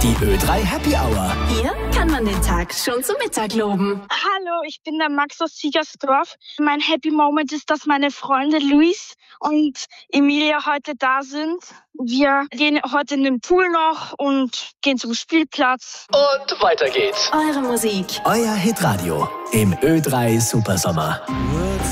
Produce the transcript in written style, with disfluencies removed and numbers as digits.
Die Ö3 Happy Hour. Hier kann man den Tag schon zum Mittag loben. Hallo, ich bin der Max aus Siegersdorf. Mein Happy Moment ist, dass meine Freunde Luis und Emilia heute da sind. Wir gehen heute in den Pool noch und gehen zum Spielplatz. Und weiter geht's. Eure Musik. Euer Hitradio im Ö3 Supersommer.